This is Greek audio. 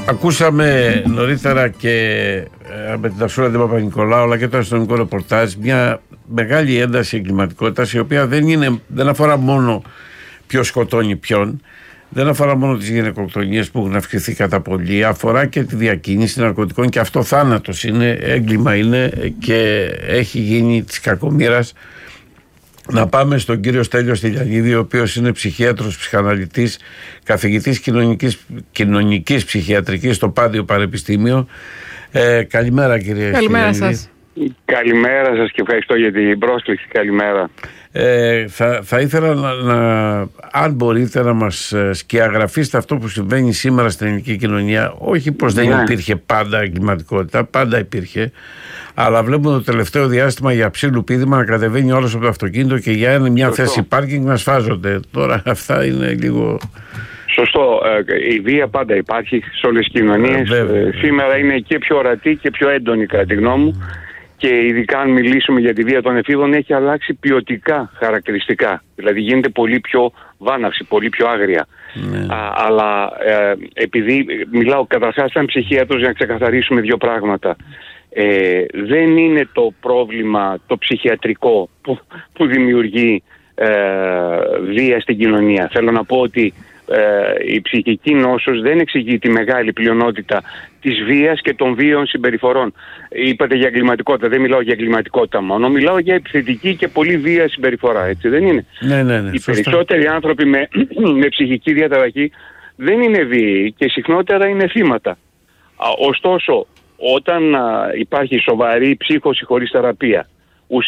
Ακούσαμε νωρίτερα και με την Τασούλα την Παπα-Νικολάου αλλά και το αστυνομικό ρεπορτάζ μια μεγάλη ένταση εγκληματικότητας, η οποία δεν αφορά μόνο ποιος σκοτώνει ποιον, δεν αφορά μόνο τις γυναικοκτονίες που έχουν αυξηθεί κατά πολύ, αφορά και τη διακίνηση ναρκωτικών, και αυτό θάνατος είναι, έγκλημα είναι και έχει γίνει της κακομοίρας. Να πάμε στον κύριο Στέλιο Στυλιανίδη, ο οποίος είναι ψυχίατρος, ψυχαναλυτής, καθηγητής κοινωνικής ψυχιατρικής στο Πάντιο Πανεπιστήμιο. Καλημέρα κύριε Καλημέρα Στυλιανίδη. σας. Καλημέρα σας και ευχαριστώ για την πρόσκληση. Καλημέρα. Θα ήθελα αν μπορείτε να μας σκιαγραφίσετε αυτό που συμβαίνει σήμερα στην ελληνική κοινωνία. Όχι πως δεν υπήρχε πάντα εγκληματικότητα, πάντα υπήρχε, αλλά βλέπουμε το τελευταίο διάστημα για ψήλου πήδημα να κατεβαίνει όλος από το αυτοκίνητο και για μια θέση πάρκινγκ να σφάζονται. Τώρα αυτά είναι λίγο... Σωστό. Η βία πάντα υπάρχει σε όλες τις κοινωνίες. Σήμερα είναι και πιο ορατή και πιο έντονη κατά τη γνώμη μου. Και ειδικά αν μιλήσουμε για τη βία των εφήβων, έχει αλλάξει ποιοτικά χαρακτηριστικά. Δηλαδή γίνεται πολύ πιο βάναυση, πολύ πιο άγρια. Αλλά επειδή μιλάω καταρχάς σαν ψυχίατρος, για να ξεκαθαρίσουμε δύο πράγματα. Δεν είναι το πρόβλημα το ψυχιατρικό που δημιουργεί βία στην κοινωνία. Θέλω να πω ότι η ψυχική νόσος δεν εξηγεί τη μεγάλη πλειονότητα της βίας και των βίων συμπεριφορών. Είπατε για εγκληματικότητα, δεν μιλάω για εγκληματικότητα μόνο, μιλάω για επιθετική και πολύ βία συμπεριφορά, έτσι δεν είναι? Ναι, οι περισσότεροι άνθρωποι με ψυχική διαταραχή δεν είναι βίαιοι και συχνότερα είναι θύματα. Ωστόσο, όταν υπάρχει σοβαρή ψύχωση χωρίς θεραπεία